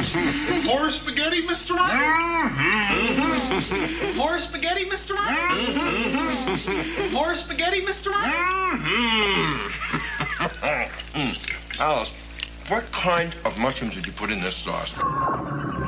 More spaghetti, Mr. Ryan? More spaghetti, Mr. Ryan? More spaghetti, Mr. Ryan? Alice, what kind of mushrooms did you put in this sauce?